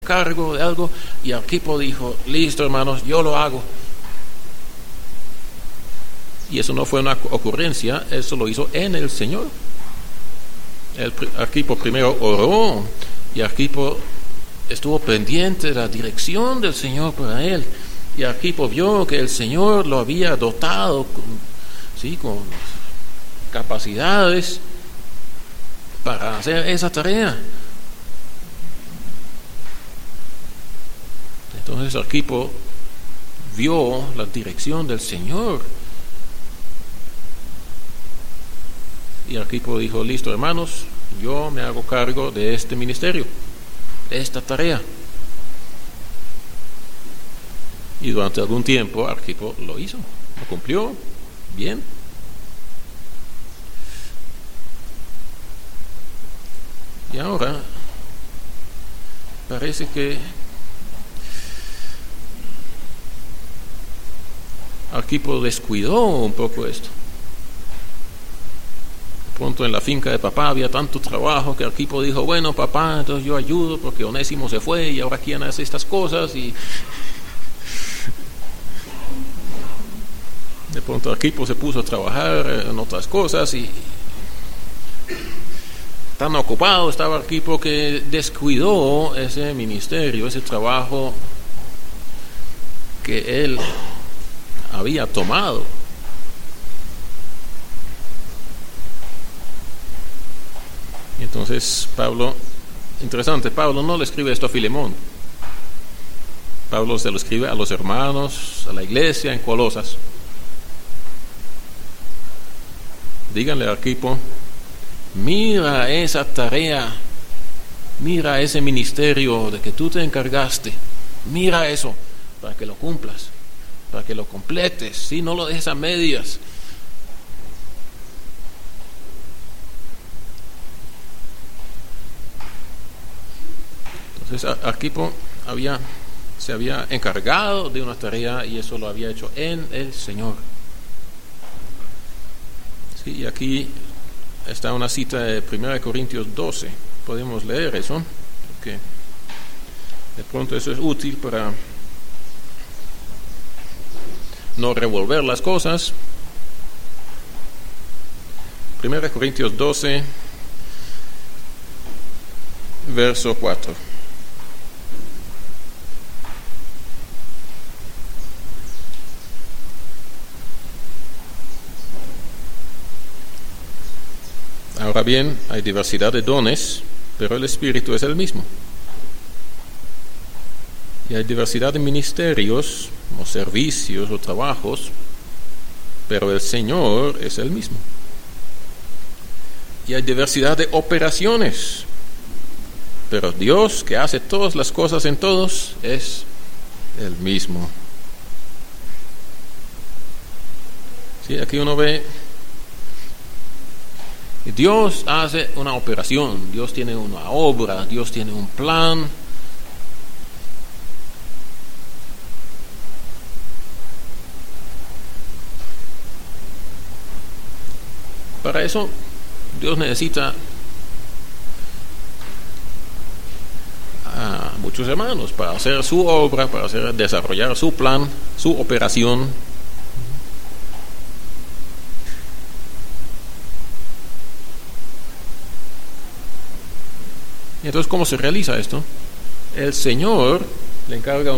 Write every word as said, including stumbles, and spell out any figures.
cargo de algo, y Arquipo dijo, listo hermanos, yo lo hago. Y eso no fue una ocurrencia, eso lo hizo en el Señor. El Arquipo primero oró, y Arquipo estuvo pendiente de la dirección del Señor para él, y Arquipo vio que el Señor lo había dotado con, ¿sí? con capacidades para hacer esa tarea. Entonces Arquipo vio la dirección del Señor, y Arquipo dijo, listo hermanos, yo me hago cargo de este ministerio, de esta tarea. Y durante algún tiempo Arquipo lo hizo, lo cumplió bien. Y ahora parece que Arquipo descuidó un poco esto. De pronto en la finca de papá había tanto trabajo que Arquipo dijo, bueno papá, entonces yo ayudo porque Onésimo se fue y ahora quién hace estas cosas. Y de pronto Arquipo se puso a trabajar en otras cosas, y tan ocupado estaba Arquipo que descuidó ese ministerio, ese trabajo que él había tomado. Entonces Pablo, interesante, Pablo no le escribe esto a Filemón. Pablo se lo escribe a los hermanos, a la iglesia en Colosas. Díganle a Arquipo, mira esa tarea, mira ese ministerio de que tú te encargaste, mira eso, para que lo cumplas, para que lo completes, si no lo dejes a medias. Entonces Arquipo había, se había encargado de una tarea, y eso lo había hecho en el Señor. Sí, y aquí está una cita de primera Corintios doce, podemos leer eso, porque de pronto eso es útil para no revolver las cosas. primera Corintios doce, verso cuatro. Ahora bien, hay diversidad de dones, pero el Espíritu es el mismo. Y hay diversidad de ministerios, o servicios, o trabajos, pero el Señor es el mismo. Y hay diversidad de operaciones, pero Dios, que hace todas las cosas en todos, es el mismo. Sí, aquí uno ve, Dios hace una operación, Dios tiene una obra, Dios tiene un plan. Para eso, Dios necesita a muchos hermanos para hacer su obra, para hacer, desarrollar su plan, su operación. Entonces, ¿cómo se realiza esto? El Señor le encarga